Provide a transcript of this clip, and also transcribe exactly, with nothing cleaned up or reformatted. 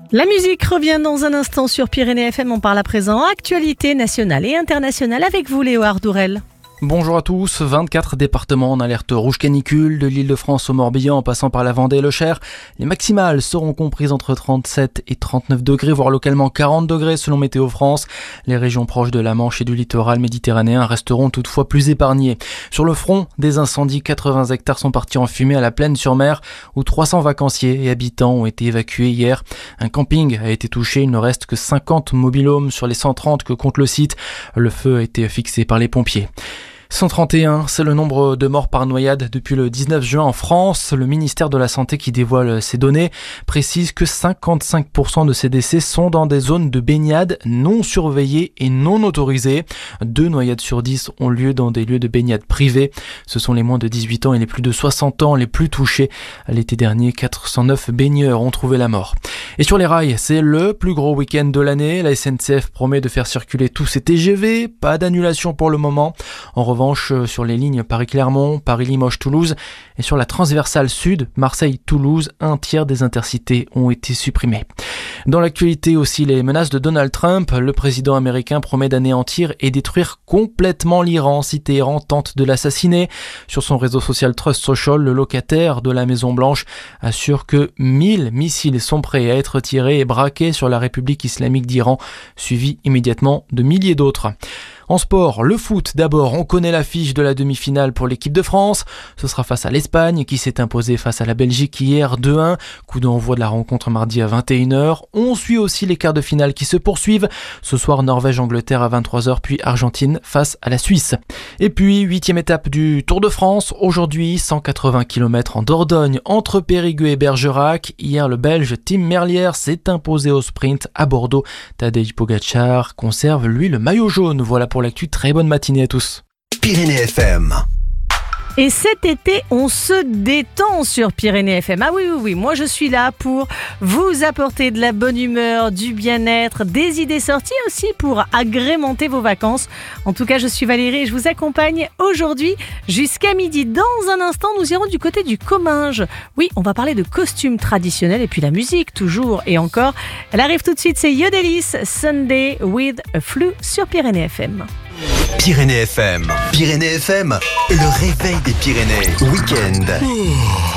La musique revient dans un instant sur Pyrénées F M. On parle à présent actualité nationale et internationale avec vous, Léo Ardourel. Bonjour à tous, vingt-quatre départements en alerte rouge canicule, de l'Île-de-France au Morbihan en passant par la Vendée et le Cher. Les maximales seront comprises entre trente-sept et trente-neuf degrés, voire localement quarante degrés selon Météo France. Les régions proches de la Manche et du littoral méditerranéen resteront toutefois plus épargnées. Sur le front des incendies, quatre-vingts hectares sont partis en fumée à la Plaine-sur-Mer, où trois cents vacanciers et habitants ont été évacués hier. Un camping a été touché, il ne reste que cinquante mobil-homes sur les cent trente que compte le site. Le feu a été fixé par les pompiers. cent trente et un, c'est le nombre de morts par noyade depuis le dix-neuf juin en France. Le ministère de la Santé, qui dévoile ces données, précise que cinquante-cinq pour cent de ces décès sont dans des zones de baignade non surveillées et non autorisées. Deux noyades sur dix ont lieu dans des lieux de baignade privés. Ce sont les moins de dix-huit ans et les plus de soixante ans les plus touchés. L'été dernier, quatre cent neuf baigneurs ont trouvé la mort. Et sur les rails, c'est le plus gros week-end de l'année. La S N C F promet de faire circuler tous ses T G V. Pas d'annulation pour le moment. En revanche, sur les lignes Paris-Clermont, Paris-Limoges-Toulouse et sur la transversale sud, Marseille-Toulouse, un tiers des intercités ont été supprimés. Dans l'actualité aussi, les menaces de Donald Trump. Le président américain promet d'anéantir et détruire complètement l'Iran si Téhéran tente de l'assassiner. Sur son réseau social Trust Social, le locataire de la Maison-Blanche assure que mille missiles sont prêts à être tirés et braqués sur la République islamique d'Iran, suivi immédiatement de milliers d'autres. En sport, le foot d'abord, on connaît l'affiche de la demi-finale pour l'équipe de France. Ce sera face à l'Espagne qui s'est imposée face à la Belgique hier deux un. Coup d'envoi de la rencontre mardi à vingt et une heures. On suit aussi les quarts de finale qui se poursuivent. Ce soir, Norvège-Angleterre à vingt-trois heures, puis Argentine face à la Suisse. Et puis, huitième étape du Tour de France. Aujourd'hui, cent quatre-vingts kilomètres en Dordogne entre Périgueux et Bergerac. Hier, le Belge Tim Merlier s'est imposé au sprint à Bordeaux. Tadej Pogačar conserve, lui, le maillot jaune. Voilà pour l'actu, très bonne matinée à tous. Pyrénées F M. Et cet été, on se détend sur Pyrénées F M. Ah oui, oui, oui, moi je suis là pour vous apporter de la bonne humeur, du bien-être, des idées sorties aussi pour agrémenter vos vacances. En tout cas, je suis Valérie et je vous accompagne aujourd'hui jusqu'à midi. Dans un instant, nous irons du côté du Comminges. Oui, on va parler de costumes traditionnels et puis la musique, toujours et encore. Elle arrive tout de suite, c'est Yodelis, Sunday with a Flu sur Pyrénées F M. Pyrénées F M. Pyrénées F M, le réveil des Pyrénées. Week-end.